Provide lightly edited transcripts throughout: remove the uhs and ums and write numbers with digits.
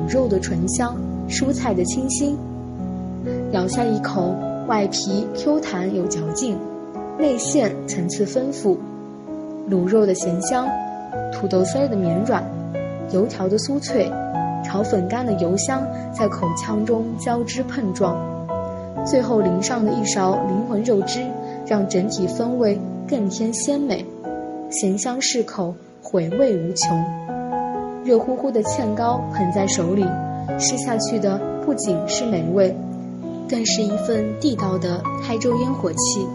肉的醇香，蔬菜的清新。咬下一口，外皮 Q 弹有嚼劲，内馅层次丰富，卤肉的咸香，土豆丝儿的绵软，油条的酥脆，炒粉干的油香在口腔中交织碰撞，最后淋上的一勺灵魂肉汁，让整体风味更添鲜美，咸香适口，回味无穷。热乎乎的芡糕捧在手里，吃下去的不仅是美味，更是一份地道的台州烟火气。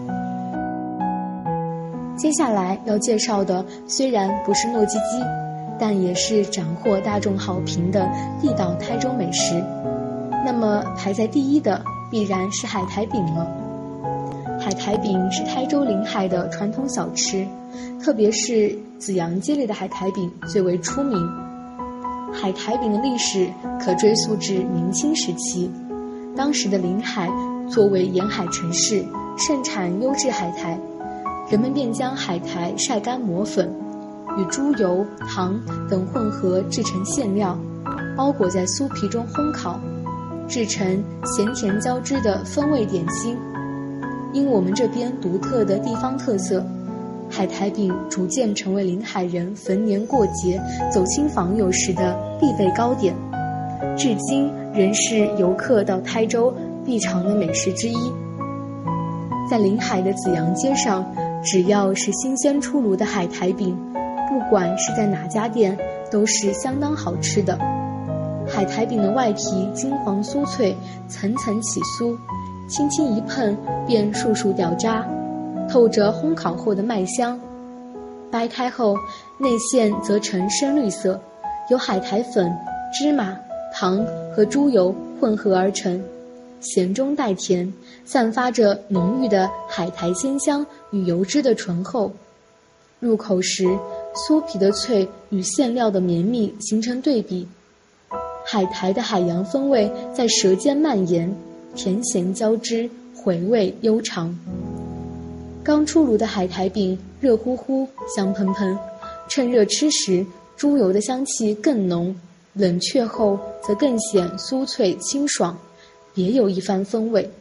接下来要介绍的虽然不是糯叽叽，但也是斩获大众好评的地道台州美食。那么排在第一的必然是海苔饼了。海苔饼是台州临海的传统小吃，特别是紫阳街里的海苔饼最为出名。海苔饼的历史可追溯至明清时期，当时的临海作为沿海城市，盛产优质海苔，人们便将海苔晒干磨粉，与猪油、糖等混合制成馅料，包裹在酥皮中烘烤，制成咸甜交织的风味点心。因我们这边独特的地方特色，海苔饼逐渐成为临海人逢年过节走亲访友时的必备糕点，至今仍是游客到台州必尝的美食之一。在临海的紫阳街上，只要是新鲜出炉的海苔饼，不管是在哪家店，都是相当好吃的。海苔饼的外皮金黄酥脆，层层起酥，轻轻一碰便簌簌掉渣，透着烘烤后的麦香。掰开后，内馅则呈深绿色，由海苔粉、芝麻、糖和猪油混合而成，咸中带甜，散发着浓郁的海苔鲜香与油脂的醇厚。入口时，酥皮的脆与馅料的绵密形成对比，海苔的海洋风味在舌尖蔓延，甜咸交织，回味悠长。刚出炉的海苔饼热乎乎，香喷喷，趁热吃时，猪油的香气更浓，冷却后则更显酥脆清爽，别有一番风味。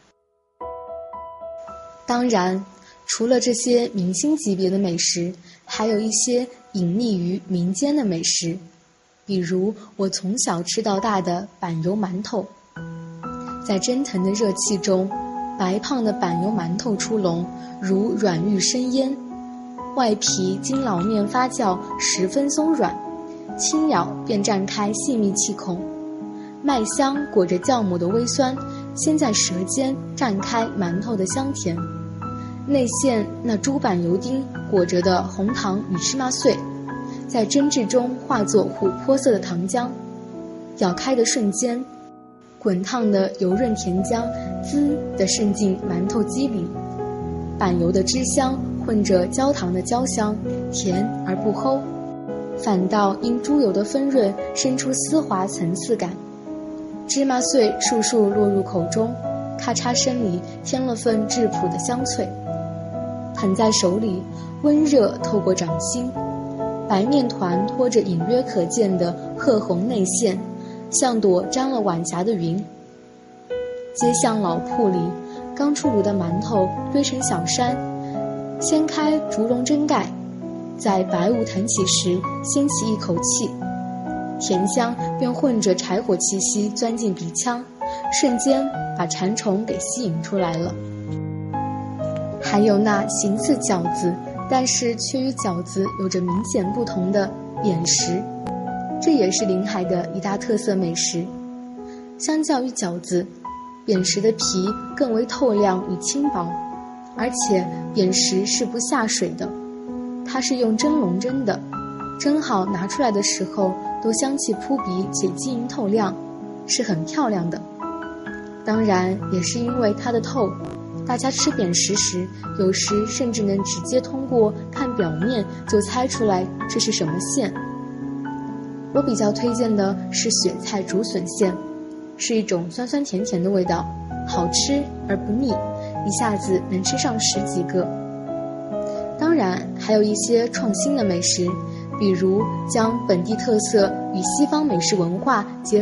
当然，除了这些明星级别的美食，还有一些隐匿于民间的美食，比如我从小吃到大的板油馒头。在蒸腾的热气中，白胖的板油馒头出笼，如软玉生烟，外皮经老面发酵十分松软，轻咬便绽开细密气孔，麦香裹着酵母的微酸，先在舌尖绽开馒头的香甜，内馅那猪板油丁裹着的红糖与芝麻碎，在蒸制中化作琥珀色的糖浆，咬开的瞬间，滚烫的油润甜浆滋地渗进馒头肌里，板油的汁香混着焦糖的焦香，甜而不齁，反倒因猪油的丰润生出丝滑层次感。芝麻碎簌簌落入口中，咔嚓声里添了份质朴的香脆。捧在手里，温热透过掌心，白面团托着隐约可见的褐红内馅，像朵沾了晚霞的云。街巷老铺里，刚出炉的馒头堆成小山，掀开竹笼蒸盖，在白雾腾起时掀起一口气，甜香便混着柴火气息钻进鼻腔，瞬间把馋虫给吸引出来了。还有那形似饺子，但是却与饺子有着明显不同的扁食，这也是临海的一大特色美食。相较于饺子，扁食的皮更为透亮与轻薄，而且扁食是不下水的，它是用蒸笼蒸的，蒸好拿出来的时候都香气扑鼻且晶莹透亮，是很漂亮的。当然也是因为它的透，大家吃扁食时，有时甚至能直接通过看表面就猜出来这是什么馅。我比较推荐的是雪菜竹笋馅，是一种酸酸甜甜的味道，好吃而不腻，一下子能吃上10几个。当然还有一些创新的美食，比如将本地特色与西方美食文化结